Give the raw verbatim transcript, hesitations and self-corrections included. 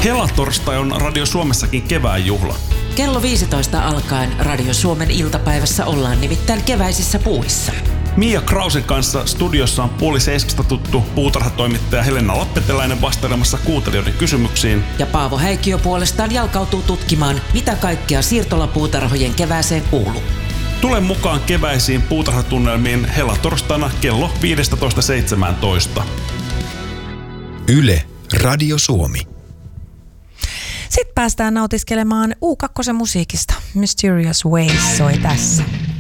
Helatorstai on Radio Suomessakin kevään juhla. Kello viisitoista alkaen Radio Suomen iltapäivässä ollaan nimittäin keväisissä puissa. Mia Krausen kanssa studiossa on puoli seiskasta tuttu puutarhatoimittaja Helena Lappeteläinen vastailemassa kuuntelijoiden kysymyksiin. Ja Paavo Häikkiö puolestaan jalkautuu tutkimaan, mitä kaikkea siirtolapuutarhojen kevääseen kuuluu. Tule mukaan keväisiin puutarhatunnelmiin helatorstaina kello viisitoista seitsemäntoista. Yle, Radio Suomi. Sitten päästään nautiskelemaan U kaksi musiikista. Mysterious Ways soi tässä.